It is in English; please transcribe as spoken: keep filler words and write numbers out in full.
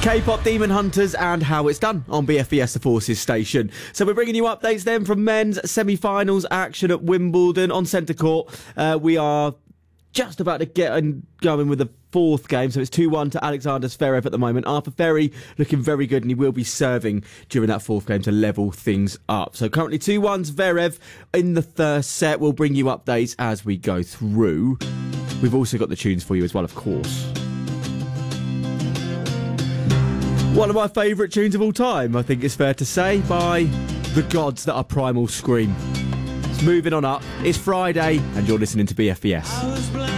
K-pop Demon Hunters and how it's done on B F B S The Forces station. So we're bringing you updates then from men's semi-finals action at Wimbledon on centre court. Uh, we are just about to get going with the fourth game, so it's two one to Alexander Zverev at the moment. Arthur Ferry looking very good, and he will be serving during that fourth game to level things up. So currently two one Zverev in the first set. We'll bring you updates as we go through. We've also got the tunes for you as well, of course. One of my favourite tunes of all time, I think it's fair to say, by the gods that are Primal Scream. It's moving on up. It's Friday, and you're listening to B F B S.